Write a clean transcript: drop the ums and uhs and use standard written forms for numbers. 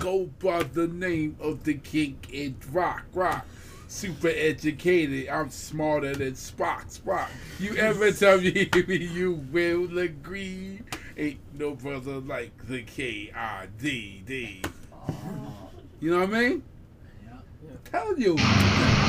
go by the name of the king in rock. Super educated, I'm smarter than Spock. You ever tell me you will agree? Ain't no brother like the KIDD. You know what I mean? Yeah. I'm telling you.